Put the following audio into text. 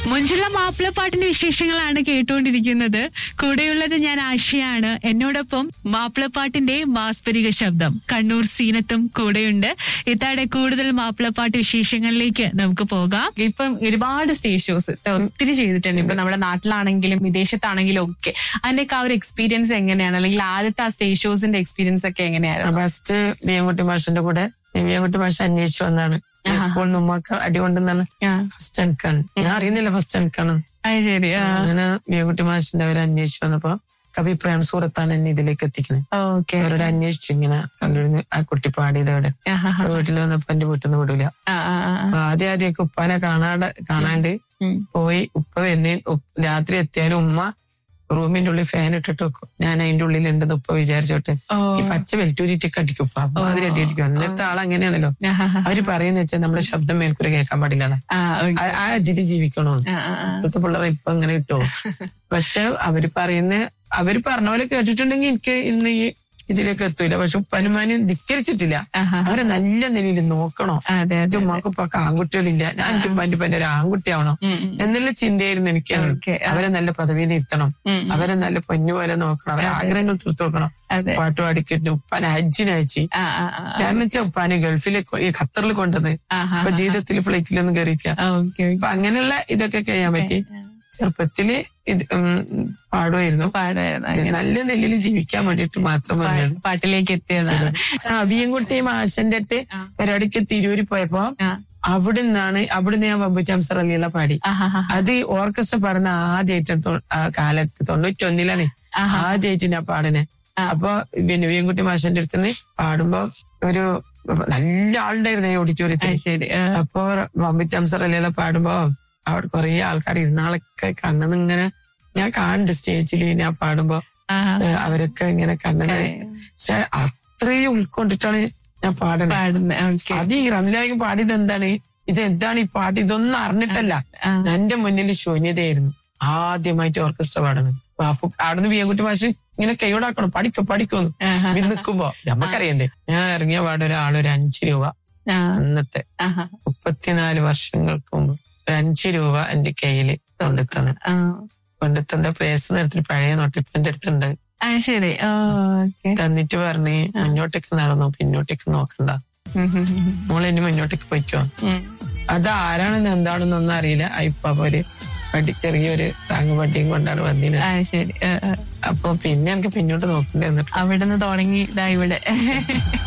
മുഞ്ചുള്ള മാപ്പിളപ്പാട്ടിന്റെ വിശേഷങ്ങളാണ് കേട്ടുകൊണ്ടിരിക്കുന്നത്. കൂടെയുള്ളത് ഞാൻ ആശയാണ്. എന്നോടൊപ്പം മാപ്പിളപ്പാട്ടിന്റെ മാസ്പരിക ശബ്ദം കണ്ണൂർ സീനത്തും കൂടെയുണ്ട്. ഇത്താടെ കൂടുതൽ മാപ്പിളപ്പാട്ട് വിശേഷങ്ങളിലേക്ക് നമുക്ക് പോകാം. ഇപ്പം ഒരുപാട് സ്റ്റേജ് ഷോസ് ഒത്തിരി ചെയ്തിട്ടുണ്ട്. ഇപ്പൊ നമ്മുടെ നാട്ടിലാണെങ്കിലും വിദേശത്താണെങ്കിലും ഒക്കെ. അതിന്റെയൊക്കെ ആ ഒരു എക്സ്പീരിയൻസ് എങ്ങനെയാണ്, അല്ലെങ്കിൽ ആദ്യത്തെ ആ സ്റ്റേജ് ഷോസിന്റെ എക്സ്പീരിയൻസ് ഒക്കെ എങ്ങനെയായിരുന്നു? ഫസ്റ്റ് ബിയൻകുട്ടി മാഷിന്റെ കൂടെ ബിയൻകുട്ടി മാഷ് അന്വേഷിച്ചു വന്നാണ്. സ്കൂളിൽ ഉമ്മക്ക് അടികൊണ്ടെന്നാണ് ഫസ്റ്റ് എനിക്കാണ്. ഞാൻ അറിയുന്നില്ല ഫസ്റ്റ് എനിക്കാണ്. ശരി. അങ്ങനെ ബിയൻകുട്ടി മാഷിന്റെ അവരെ അന്വേഷിച്ചു വന്നപ്പോ കവി പ്രേം സൂറത്താണ് എന്നെ ഇതിലേക്ക് എത്തിക്കുന്നത്. അവരോട് അന്വേഷിച്ചു ഇങ്ങനെ കണ്ടിരുന്നു ആ കുട്ടി പാടിയത് അവിടെ. വീട്ടിൽ വന്നപ്പോ എന്റെ വീട്ടിൽ നിന്ന് വിടൂല. ആദ്യമൊക്കെ ഉപ്പാനെ കാണാണ്ട് പോയി. ഉപ്പ എന്നെ രാത്രി എത്തിയാലും ഉമ്മ റൂമിന്റെ ഉള്ളിൽ ഫാൻ ഇട്ടിട്ട് വെക്കും. ഞാൻ അതിന്റെ ഉള്ളിൽ ഉണ്ടെന്ന് ഉപ്പ വിചാരിച്ചോട്ടെ. ഈ പച്ച വെൽറ്റൂരിട്ടൊക്കെ അടിക്കും ഉപ്പ. അപ്പൊ അതിൽ അടി അടിക്കും. അന്നത്തെ ആളങ്ങനെയാണല്ലോ. അവര് പറയുന്ന വെച്ചാൽ നമ്മുടെ ശബ്ദം മേൽക്കൂടെ കേൾക്കാൻ പാടില്ല. ആ ഇതില് ജീവിക്കണോ ഇപ്പോഴത്തെ പിള്ളേരെ ഇപ്പൊ അങ്ങനെ കിട്ടുമോ? പക്ഷെ അവര് പറഞ്ഞ പോലെ കേട്ടിട്ടുണ്ടെങ്കിൽ എനിക്ക് ഇന്ന് ഈ ഇതിലേക്ക് എത്തൂല. പക്ഷെ ഉപ്പനുമാനും ധിക്കരിച്ചിട്ടില്ല. അവരെ നല്ല നിലയിൽ നോക്കണോ. എന്റെ ഉമ്മാക്ക് ഇപ്പൊ ആൺകുട്ടികളില്ല, ഞാൻ എന്റെ ഉമ്മാന്റെ പന്നെ ഒരു ആൺകുട്ടിയാവണം എന്നുള്ള ചിന്തയായിരുന്നു എനിക്ക്. അവരെ നല്ല പദവിയിൽ ഇരുത്തണം, അവരെ നല്ല പൊന്നുപോലെ നോക്കണം, അവരെ ആഗ്രഹങ്ങൾ തീർത്തു കൊടുക്കണം. പാട്ട് പാടിക്കിട്ട് ഉപ്പാനെ ഹജ്ജിനയച്ചി. കാരണം വെച്ചാൽ ഉപ്പാനെ ഗൾഫിലേക്ക് ഈ ഖത്തറിൽ കൊണ്ടുവന്ന് ഇപ്പൊ ജീവിതത്തിൽ ഫ്ലൈറ്റിലൊന്നും കയറിയില്ല. അപ്പൊ അങ്ങനെയുള്ള ഇതൊക്കെ കഴിയാൻ പറ്റി. ചെറുപ്പത്തില് പാടുമായിരുന്നു. നല്ല നെല്ലില് ജീവിക്കാൻ വേണ്ടിട്ട് മാത്രം പാട്ടിലേക്ക് എത്തിയതാണ്. ബിയൻകുട്ടി മാഷന്റെ അടുത്ത് പരിപാടിക്ക് തിരൂരിൽ പോയപ്പോ അവിടുന്ന് ഞാൻ വമ്പുറ്റാം സറലിയുള്ള പാടി. അത് ഓർക്കസ്ട്ര പാടുന്ന ആദ്യമായിട്ട് കാലത്ത് 91 ആദ്യമായിട്ട് ഞാൻ പാടുന്നത്. അപ്പൊ പിന്നെ ബിയൻകുട്ടി മാഷന്റെ അടുത്തുനിന്ന് പാടുമ്പോ ഒരു നല്ല ആളുണ്ടായിരുന്നു ഓഡിറ്റോറിയത്തിൽ. അപ്പൊ വമ്പുറ്റാം സറലിയുള്ള പാടുമ്പോ അവിടെ കുറെ ആൾക്കാർ ഇരുന്നാളൊക്കെ കണ്ണെന്നിങ്ങനെ ഞാൻ കാണുന്നുണ്ട് സ്റ്റേജിൽ ഞാൻ പാടുമ്പോ. അവരൊക്കെ ഇങ്ങനെ കണ്ണെന്ന് പക്ഷെ അത്രയും ഉൾക്കൊണ്ടിട്ടാണ് ഞാൻ പാടുന്നത്. അത് ഈ റംലായും പാടിയത് എന്താണ്, ഇതെന്താണ് ഈ പാട്ട്, ഇതൊന്നും അറിഞ്ഞിട്ടല്ല. എന്റെ മുന്നിൽ ശൂന്യതയായിരുന്നു ആദ്യമായിട്ട് ഓർക്കസ്ട്ര പാടണം. അപ്പൊ അവിടുന്ന് ബിയൻകുട്ടി മാഷ് ഇങ്ങനെ കൈയോടാക്കണം, പഠിക്കുമെന്ന് നിൽക്കുമ്പോ നമുക്കറിയണ്ടേ. ഞാൻ ഇറങ്ങിയ പാട് ഒരാളൊരു 5 രൂപ അന്നത്തെ 34 വർഷങ്ങൾക്ക് മുമ്പ് 5 രൂപ എന്റെ കയ്യില് കൊണ്ടുത്തന്ന പ്രേസ് എടുത്തിട്ട് പഴയ നോട്ടിപ്പന്റെ അടുത്തുണ്ട്. ശരി. തന്നിട്ട് പറഞ്ഞ് മുന്നോട്ടേക്ക് നടന്നു, പിന്നോട്ടേക്ക് നോക്കണ്ട, മോളെന്നെ മുന്നോട്ടേക്ക് പൊയ്ക്കോ. അത് ആരാണെന്ന് എന്താണെന്നൊന്നും അറിയില്ല. ഇപ്പൊ ഒരു ചെറിയൊരു താങ്ങ് വണ്ടിയും കൊണ്ടാണ് വന്നിരുന്നത്. അപ്പൊ പിന്നെ എനിക്ക് പിന്നോട്ട് നോക്കണ്ടേ. എന്നിട്ട് അവിടെ നിന്ന് തുടങ്ങി ഇതാ ഇവിടെ